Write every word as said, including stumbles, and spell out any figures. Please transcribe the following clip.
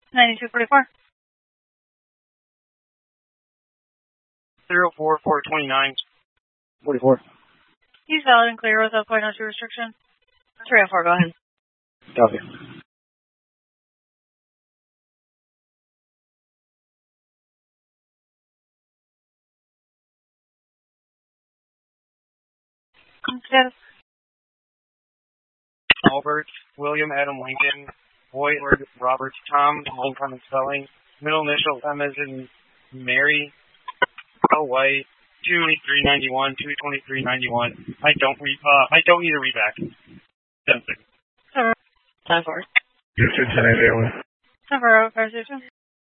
ninety-two forty-four. zero four four twenty-nine. forty-four. He's valid and clear without point oh two restriction. three oh four, go ahead. Copy. Status. Albert, William Adam Lincoln, Boy Edward Robert Tom, Lincoln spelling, middle initial M as in Mary, L White, two twenty-three ninety-one, two twenty-three ninety-one. I don't read, uh, I don't need a read back. Something. Several. Time for. Houston, ten eight one. Several, fire station.